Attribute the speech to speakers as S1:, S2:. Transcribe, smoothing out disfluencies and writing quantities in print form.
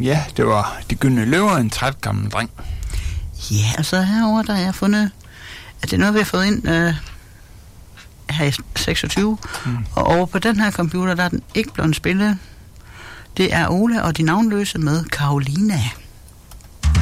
S1: Ja, det var De Gyldne Løver, en træt gammel dreng.
S2: Ja, og så herovre, der har jeg fundet, at det er noget, vi har fået ind her i 26. Og over på den her computer, der er den ikke blevet spillet. Det er Ole og de navnløse med Karolina.